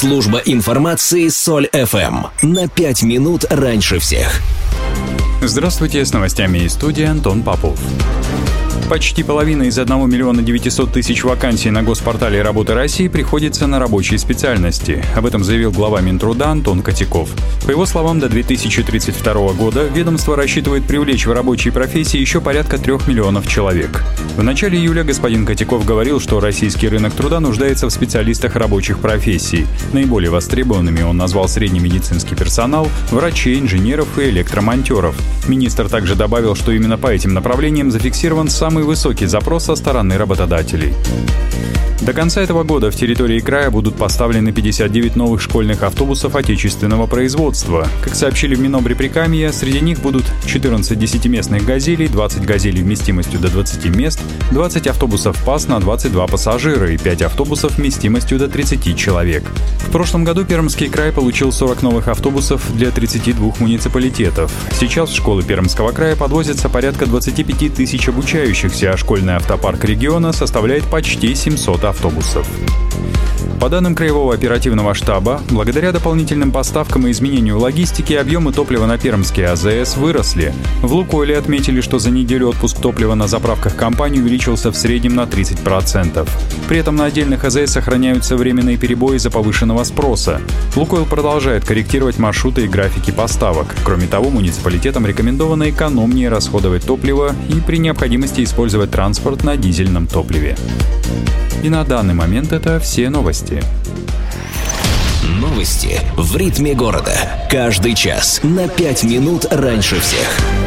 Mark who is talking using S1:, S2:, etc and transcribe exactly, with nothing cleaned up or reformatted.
S1: Служба информации Соль эф эм. На пять минут раньше всех.
S2: Здравствуйте, с новостями из студии Антон Попов. Почти половина из одного миллиона девятисот тысяч вакансий на госпортале «Работа России» приходится на рабочие специальности. Об этом заявил глава Минтруда Антон Котяков. По его словам, до две тысячи тридцать второго года ведомство рассчитывает привлечь в рабочие профессии еще порядка трех миллионов человек. В начале июля господин Котяков говорил, что российский рынок труда нуждается в специалистах рабочих профессий. Наиболее востребованными он назвал средний медицинский персонал, врачей, инженеров и электромонтеров. Министр также добавил, что именно по этим направлениям зафиксирован самый высокий запрос со стороны работодателей. До конца этого года в территории края будут поставлены пятьдесят девять новых школьных автобусов отечественного производства. Как сообщили в Минобрприкамья, среди них будут четырнадцать десятиместных «Газелей», двадцать «Газелей» вместимостью до двадцати мест, двадцать автобусов ПАС на двадцать два пассажира и пять автобусов вместимостью до тридцати человек. В прошлом году Пермский край получил сорок новых автобусов для тридцати двух муниципалитетов. Сейчас в школы Пермского края подвозятся порядка двадцати пяти тысяч обучающихся, а школьный автопарк региона составляет почти семьсот автобусов. автобусов. По данным Краевого оперативного штаба, благодаря дополнительным поставкам и изменению логистики объемы топлива на пермские а зэ эс выросли. В «Лукойле» отметили, что за неделю отпуск топлива на заправках компании увеличился в среднем на тридцать процентов. При этом на отдельных а зэ эс сохраняются временные перебои из-за повышенного спроса. «Лукойл» продолжает корректировать маршруты и графики поставок. Кроме того, муниципалитетам рекомендовано экономнее расходовать топливо и при необходимости использовать транспорт на дизельном топливе. И на данный момент это все новости.
S1: Новости в ритме города. Каждый час на пять минут раньше всех.